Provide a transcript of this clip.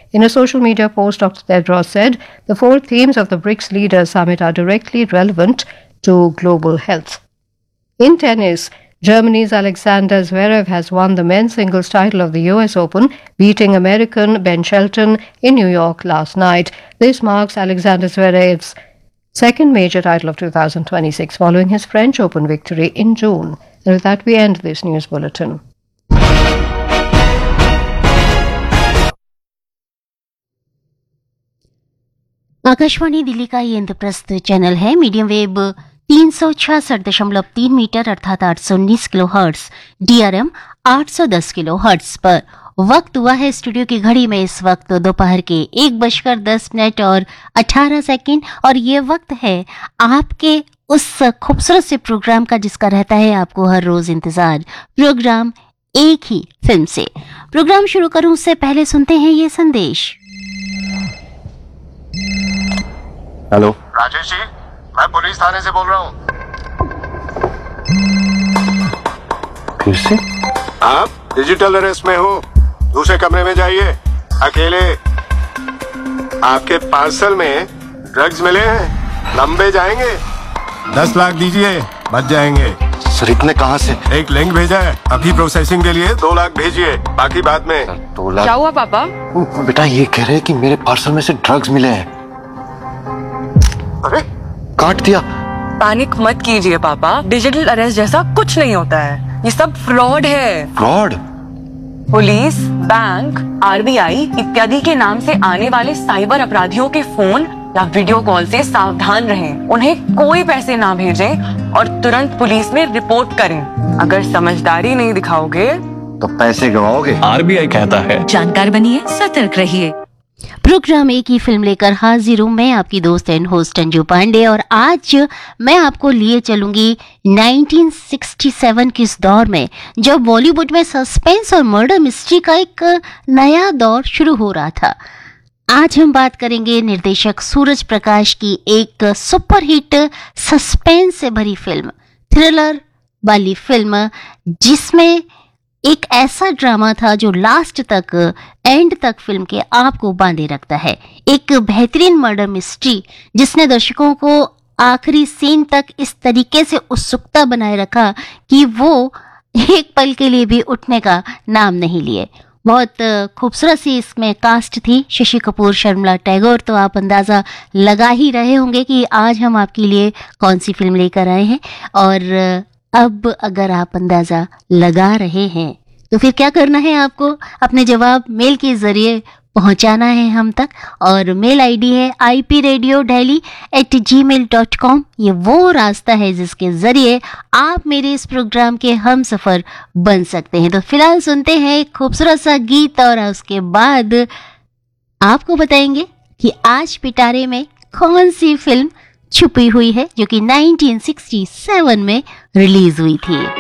In a social media post, Dr. Tedros said the 4 themes of the BRICS Leaders Summit are directly relevant to global health. In tennis, Germany's Alexander Zverev has won the men's singles title of the US Open, beating American Ben Shelton in New York last night. This marks Alexander Zverev's second major title of 2026, following his French Open victory in June. And with that, we end this news bulletin. Akashvani Delhi का ये Indraprastha channel है। Medium wave 366.3 metre अर्थात 819 kilo hertz, DRM 810 kilo hertz पर। वक्त हुआ है studio की घड़ी में इस वक्त दोपहर के 1:10 और 18 सेकंड, और ये वक्त है आपके उस खूबसूरत से प्रोग्राम का जिसका रहता है आपको हर रोज इंतजार, प्रोग्राम एक ही फिल्म से। प्रोग्राम शुरू करूं उससे पहले सुनते हैं ये संदेश। हेलो राजेश जी, मैं पुलिस थाने से बोल रहा हूँ। फिर से? आप डिजिटल अरेस्ट में हो, दूसरे कमरे में जाइए अकेले। आपके पार्सल में ड्रग्स मिले हैं, लंबे जाएंगे। 10 लाख दीजिए, बच जाएंगे। सर इतने कहाँ से? एक लिंक भेजा है, अभी प्रोसेसिंग के लिए 2 लाख भेजिए, बाकी बाद में। 2 लाख? क्या हुआ पापा? बेटा ये कह रहे हैं कि मेरे पार्सल में से ड्रग्स मिले हैं। अरे काट दिया। पैनिक मत कीजिए पापा, डिजिटल अरेस्ट जैसा कुछ नहीं होता है, ये सब फ्रॉड है। फ्रॉड? पुलिस, बैंक, RBI इत्यादि के नाम से आने वाले साइबर अपराधियों के फोन या वीडियो कॉल से सावधान रहें। उन्हें कोई पैसे ना भेजें और तुरंत पुलिस में रिपोर्ट करें। अगर समझदारी नहीं दिखाओगे तो पैसे गवाओगे। RBI कहता है जानकार बनिए, सतर्क रहिए। प्रोग्राम एक ही फिल्म लेकर हाजिर हूं मैं, आपकी दोस्त एंड होस्ट अंजू पांडे, और आज मैं आपको लिए चलूंगी 1967 के इस दौर में जब बॉलीवुड में सस्पेंस और मर्डर मिस्ट्री का एक नया दौर शुरू हो रहा था। आज हम बात करेंगे निर्देशक सूरज प्रकाश की एक सुपरहिट सस्पेंस से भरी फिल्म, थ्रिलर वाली फिल्म, जिसमें एक ऐसा ड्रामा था जो लास्ट तक, एंड तक फिल्म के आपको बांधे रखता है। एक बेहतरीन मर्डर मिस्ट्री जिसने दर्शकों को आखिरी सीन तक इस तरीके से उत्सुकता बनाए रखा कि वो एक पल के लिए भी उठने का नाम नहीं लिए। बहुत खूबसूरत सी इसमें कास्ट थी, शशि कपूर, शर्मिला टैगोर। तो आप अंदाज़ा लगा ही रहे होंगे कि आज हम आपके लिए कौन सी फिल्म लेकर आए हैं। और अब अगर आप अंदाज़ा लगा रहे हैं तो फिर क्या करना है, आपको अपने जवाब मेल के ज़रिए पहुंचाना है हम तक, और मेल आईडी है ipradiodelhi@gmail.com। ये वो रास्ता है जिसके ज़रिए आप मेरे इस प्रोग्राम के हम सफ़र बन सकते हैं। तो फिलहाल सुनते हैं एक खूबसूरत सा गीत और उसके बाद आपको बताएंगे कि आज पिटारे में कौन सी फिल्म छुपी हुई है जो कि 1967 में रिलीज हुई थी।